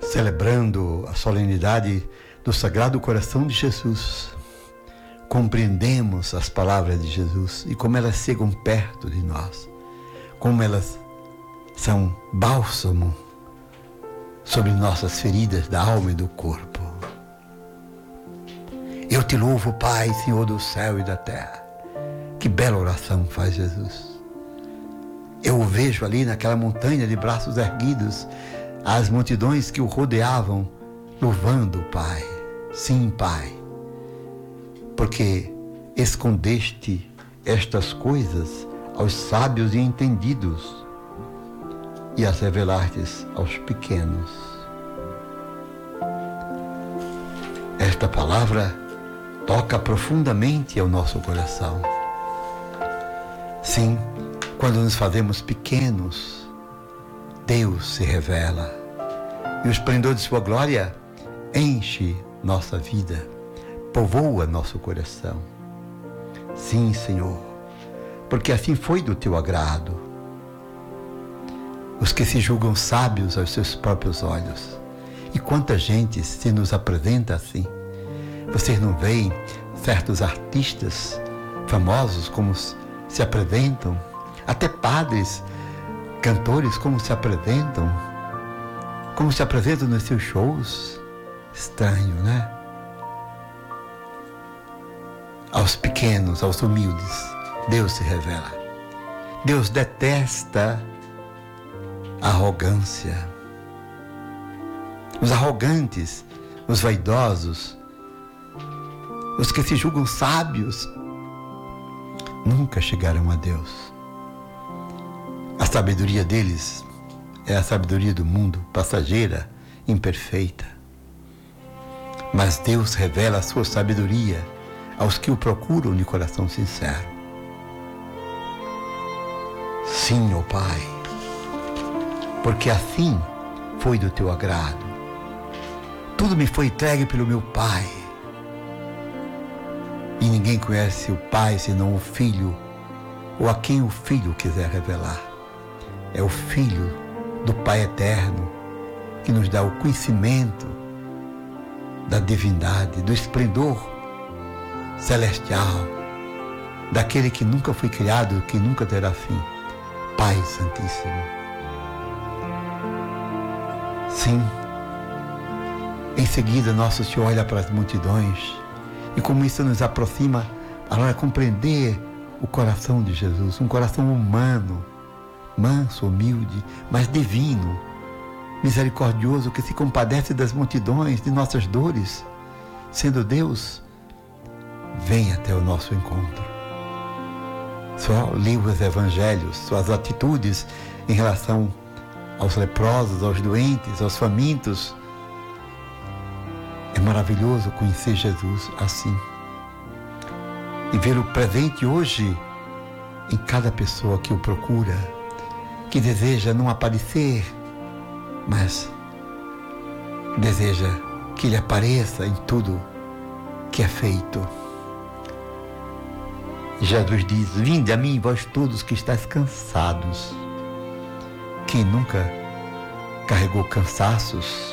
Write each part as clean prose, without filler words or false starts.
Celebrando a solenidade do Sagrado Coração de Jesus, compreendemos as palavras de Jesus e como elas chegam perto de nós, como elas são bálsamo sobre nossas feridas da alma e do corpo. Eu te louvo, Pai, Senhor do céu e da terra. Que bela oração faz Jesus. Eu o vejo ali naquela montanha de braços erguidos, as multidões que o rodeavam, louvando o Pai. Sim, Pai, porque escondeste estas coisas aos sábios e entendidos e as revelastes aos pequenos. Esta palavra toca profundamente ao nosso coração. Sim, quando nos fazemos pequenos, Deus se revela e o esplendor de sua glória enche nossa vida, povoa nosso coração. Sim, Senhor, porque assim foi do teu agrado. Os que se julgam sábios aos seus próprios olhos. E quanta gente se nos apresenta assim. Vocês não veem certos artistas famosos como se apresentam? Até padres, cantores como se apresentam nos seus shows. Estranho, né? Aos pequenos, aos humildes, Deus se revela. Deus detesta a arrogância. Os arrogantes, os vaidosos, os que se julgam sábios, nunca chegarão a Deus. A sabedoria deles é a sabedoria do mundo, passageira, imperfeita. Mas Deus revela a sua sabedoria aos que o procuram de coração sincero. Sim, ó Pai, porque assim foi do teu agrado. Tudo me foi entregue pelo meu Pai. E ninguém conhece o Pai senão o Filho, ou a quem o Filho quiser revelar. É o Filho do Pai Eterno que nos dá o conhecimento da divindade, do esplendor celestial, daquele que nunca foi criado, que nunca terá fim. Pai Santíssimo. Sim, em seguida nosso Senhor olha para as multidões e como isso nos aproxima a compreender o coração de Jesus, um coração humano, manso, humilde, mas divino, misericordioso, que se compadece das multidões, de nossas dores. Sendo Deus, vem até o nosso encontro. Só li os evangelhos, suas atitudes em relação aos leprosos, aos doentes, aos famintos. É maravilhoso conhecer Jesus assim. E ver o presente hoje em cada pessoa que o procura, que deseja não aparecer, mas deseja que Ele apareça em tudo que é feito. Jesus diz: vinde a mim, vós todos que estáis cansados. Quem nunca carregou cansaços,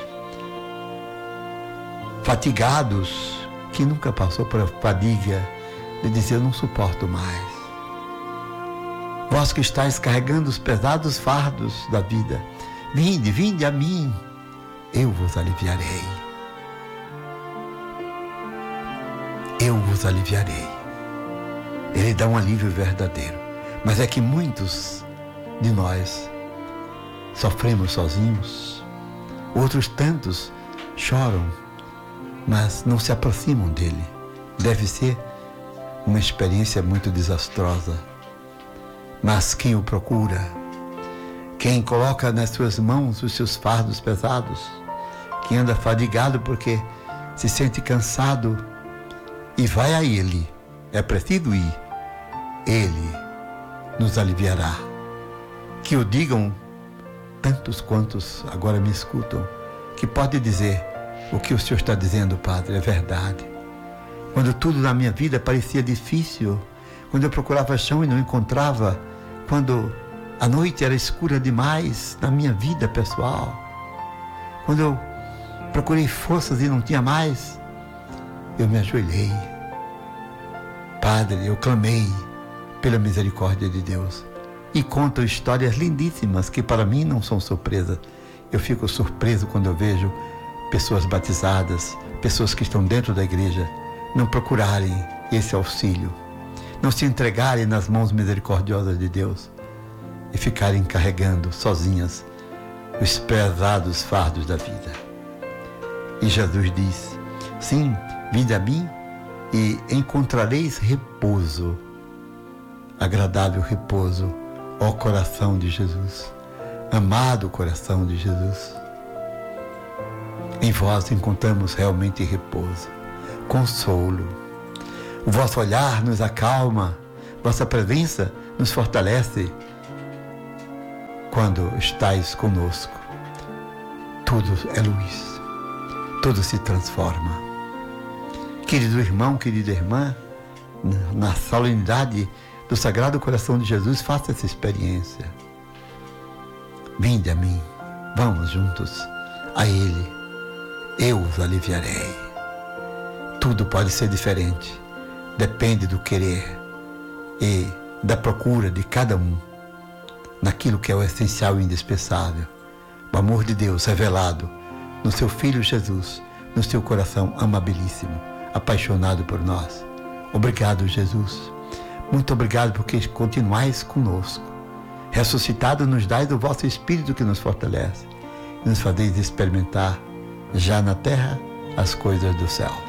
fatigados, que nunca passou por a fadiga de dizer: eu não suporto mais. Vós que estáis carregando os pesados fardos da vida, vinde, vinde a mim, eu vos aliviarei. Eu vos aliviarei. Ele dá um alívio verdadeiro. Mas é que muitos de nós sofremos sozinhos, outros tantos choram, mas não se aproximam dele. Deve ser uma experiência muito desastrosa. Mas quem o procura, quem coloca nas suas mãos os seus fardos pesados, quem anda fadigado porque se sente cansado e vai a Ele, é preciso ir, Ele nos aliviará. Que o digam tantos quantos agora me escutam, que pode dizer: o que o Senhor está dizendo, Padre, é verdade. Quando tudo na minha vida parecia difícil, quando eu procurava chão e não encontrava, quando a noite era escura demais na minha vida pessoal, quando eu procurei forças e não tinha mais, eu me ajoelhei. Padre, eu clamei pela misericórdia de Deus. E conto histórias lindíssimas que para mim não são surpresa. Eu fico surpreso quando eu vejo pessoas batizadas, pessoas que estão dentro da igreja, não procurarem esse auxílio, não se entregarem nas mãos misericordiosas de Deus e ficarem carregando sozinhas os pesados fardos da vida. E Jesus diz: sim, vinde a mim e encontrareis repouso, agradável repouso, ó coração de Jesus, amado coração de Jesus. Em vós encontramos realmente repouso, consolo. O vosso olhar nos acalma, vossa presença nos fortalece. Quando estais conosco, tudo é luz, tudo se transforma. Querido irmão, querida irmã, na solenidade do Sagrado Coração de Jesus, faça essa experiência. Vinde a mim, vamos juntos a Ele, eu os aliviarei. Tudo pode ser diferente, depende do querer e da procura de cada um naquilo que é o essencial e indispensável. O amor de Deus revelado no seu Filho Jesus, no seu coração amabilíssimo, apaixonado por nós. Obrigado, Jesus. Muito obrigado porque continuais conosco. Ressuscitado, nos dais o vosso Espírito que nos fortalece e nos fazeis experimentar já na terra as coisas do céu.